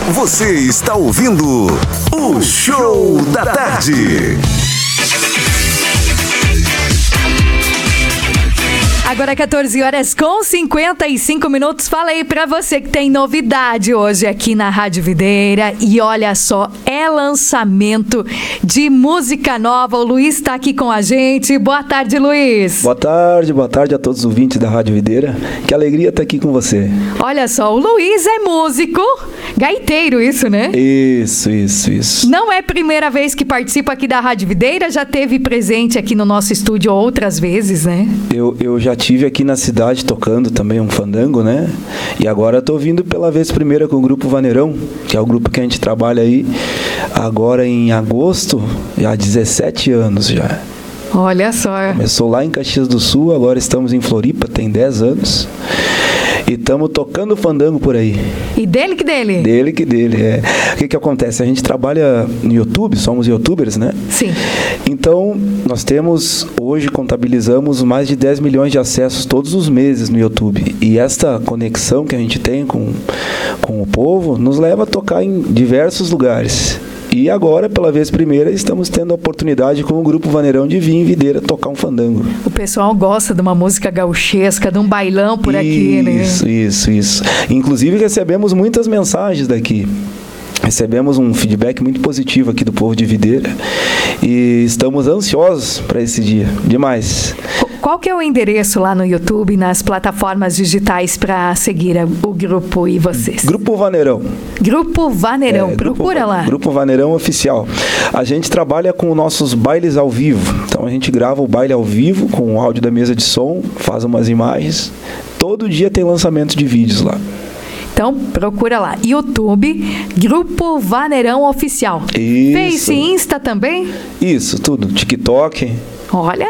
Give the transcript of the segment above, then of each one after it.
Você está ouvindo o Show da Tarde. Agora 14 horas com 55 minutos. Fala aí pra você que tem novidade hoje aqui na Rádio Videira. E olha só, é lançamento de música nova. O Luiz tá aqui com a gente. Boa tarde, Luiz. Boa tarde a todos os ouvintes da Rádio Videira. Que alegria estar aqui com você. Olha só, o Luiz é músico, gaiteiro, isso, né? Isso. Não é a primeira vez que participa aqui da Rádio Videira, já teve presente aqui no nosso estúdio outras vezes, né? Eu já estive aqui na cidade tocando também um fandango, né? E agora estou vindo pela vez primeira com o Grupo Vaneirão, que é o grupo que a gente trabalha aí agora em agosto, já há 17 anos já. Olha só. Começou lá em Caxias do Sul, agora estamos em Floripa, tem 10 anos. E estamos tocando fandango por aí. E dele que dele? Dele que dele, é. O que acontece? A gente trabalha no YouTube, somos youtubers, né? Sim. Então, nós temos, hoje contabilizamos mais de 10 milhões de acessos todos os meses no YouTube. E esta conexão que a gente tem com o povo nos leva a tocar em diversos lugares. E agora, pela vez primeira, estamos tendo a oportunidade com o Grupo Vaneirão de vir em Videira tocar um fandango. O pessoal gosta de uma música gauchesca, de um bailão por aqui, né? Isso. Inclusive, recebemos muitas mensagens daqui. Recebemos um feedback muito positivo aqui do povo de Videira. E estamos ansiosos para esse dia. Demais. Qual que é o endereço lá no YouTube, nas plataformas digitais para seguir o grupo e vocês? Grupo Vaneirão. Grupo Vaneirão, procura lá. Grupo Vaneirão Oficial. A gente trabalha com nossos bailes ao vivo. Então a gente grava o baile ao vivo com o áudio da mesa de som, faz umas imagens. Todo dia tem lançamento de vídeos lá. Então, procura lá. YouTube, Grupo Vaneirão Oficial. Isso. Face, Insta também? Isso, tudo. TikTok. Olha!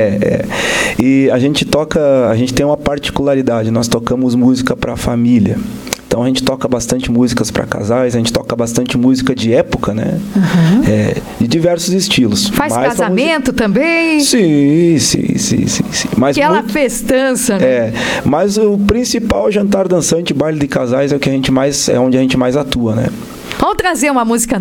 E a gente tem uma particularidade, nós tocamos música para a família. Então a gente toca bastante músicas para casais, a gente toca bastante música de época, né? Uhum. De diversos estilos. Faz casamento também? Sim. Mas aquela festança, né? Mas o principal jantar dançante, baile de casais é onde a gente mais atua, né? Vamos trazer uma música